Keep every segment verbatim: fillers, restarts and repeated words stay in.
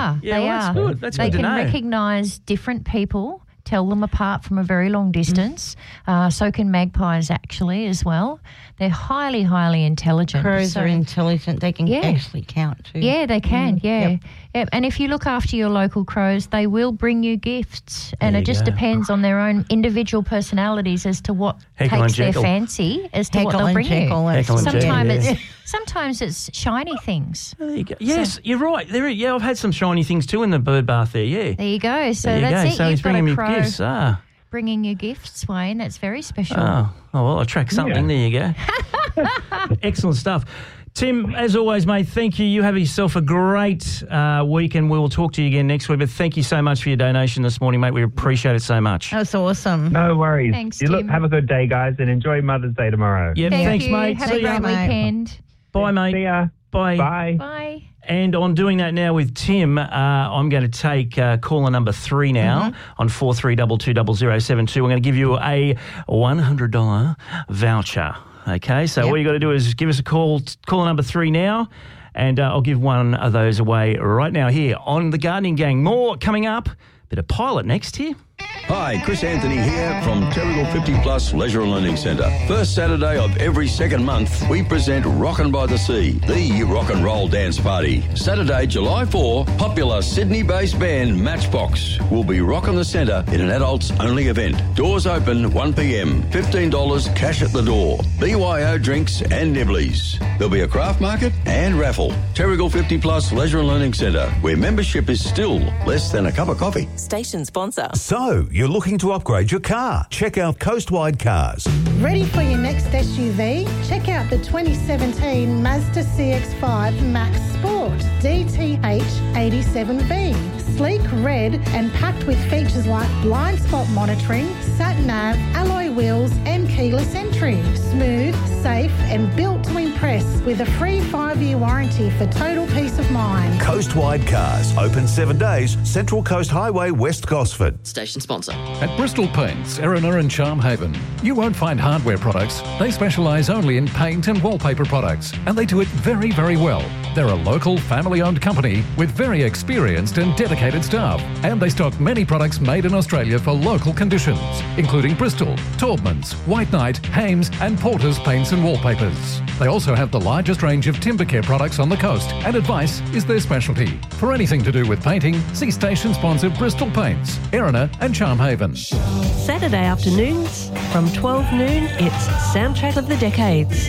are. Yeah, they well, are. that's good. That's they good to can know. recognise different people, tell them apart from a very long distance. Mm. Uh, so can magpies actually as well. They're highly, highly intelligent. Crows so, are intelligent. They can yeah. actually count too. Yeah, they can, Mm. yeah. Yep. Yep. And if you look after your local crows, they will bring you gifts. And There it you just go. depends on their own individual personalities as to what Heckle takes and their Jekyll. fancy as to what Heckle they'll and bring Jekyll. you. Heckle and Jekyll, Sometimes yeah. it's sometimes it's shiny things. There you go. Yes, you're right. There, yeah, I've had some shiny things too in the bird bath there, yeah. There you go. So there you that's go. it. So You've he's bringing got me a crow gifts. Ah. bringing you gifts, Wayne. That's very special. Oh, oh well, I tracked something. Yeah. There you go. Excellent stuff. Tim, as always, mate, thank you. You have yourself a great uh, week, and we will talk to you again next week. But thank you so much for your donation this morning, mate. We appreciate it so much. That's awesome. No worries. Thanks, you look, Tim. have a good day, guys, and enjoy Mother's Day tomorrow. Yeah, Thank thanks, you. mate. Have See a ya. great mate. weekend. Bye, mate. See ya. Bye. Bye. Bye. And on doing that now with Tim, uh, I'm going to take uh, caller number three now Mm-hmm. on four three two two zero zero seven two. I'm going to give you a one hundred dollars voucher. Okay, so Yep. all you got to do is give us a call, t- caller number three now, and uh, I'll give one of those away right now here on The Gardening Gang. More coming up. Bit of pilot next here. Hi, Chris Anthony here from Terrigal fifty Plus Leisure and Learning Centre. First Saturday of every second month, we present Rockin' by the Sea, the rock and roll dance party. Saturday, July fourth, popular Sydney-based band Matchbox will be rocking the centre in an adults-only event. Doors open one p m, fifteen dollars cash at the door. B Y O drinks and nibblies. There'll be a craft market and raffle. Terrigal fifty Plus Leisure and Learning Centre, where membership is still less than a cup of coffee. Station sponsor. So, you're looking to upgrade your car? Check out Coastwide Cars. Ready for your next S U V? Check out the twenty seventeen Mazda C X five Max Sport D T H eighty-seven V. Sleek red and packed with features like blind spot monitoring, sat-nav, alloy wheels and keyless entry. Smooth, safe and built to impress with a free five-year warranty for total peace of mind. Coastwide Cars. Open seven days. Central Coast Highway, West Gosford. Station sponsor. At Bristol Paints, Erina and Charmhaven, you won't find hardware products. They specialise only in paint and wallpaper products, and they do it very, very well. They're a local, family-owned company with very experienced and dedicated staff, and they stock many products made in Australia for local conditions, including Bristol, Taubmans, White Knight, Hames and Porter's paints and wallpapers. They also have the largest range of timber care products on the coast, and advice is their specialty. For anything to do with painting, see station sponsor Bristol Paints, Erina and Charmhaven. Saturday afternoons from twelve noon, it's Soundtrack of the Decades.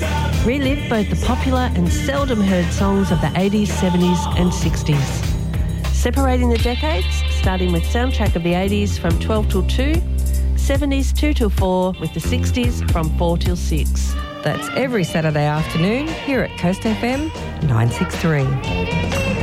Relive both the popular and seldom heard songs of the eighties, seventies and sixties. Separating the decades, starting with Soundtrack of the eighties from twelve till two, seventies two till four, with the sixties from four till six. That's every Saturday afternoon here at Coast F M nine six three.